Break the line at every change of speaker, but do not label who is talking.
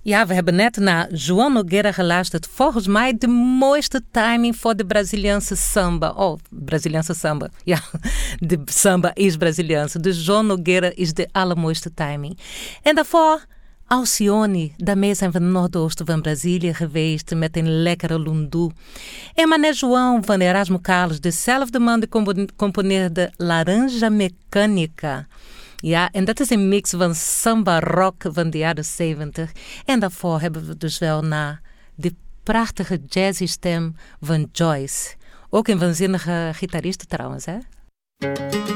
Ja, we hebben net naar João Nogueira geluisterd. Volgens mij de mooiste timing voor de Braziliaanse samba. Oh, Braziliaanse samba. Ja, de samba is Braziliaanse. Dus João Nogueira is de allermooiste timing. En daarvoor Alcione. Daarmee zijn we in het noordoosten van Brazilië geweest met een lekkere lundu. En Mané João van Erasmo Carlos, dezelfde man die componeerde Laranja Mecânica. Ja, en dat is een mix van samba-rock van de jaren 70. En daarvoor hebben we dus wel naar de prachtige jazzy stem van Joyce. Ook een waanzinnige gitarist trouwens, hè?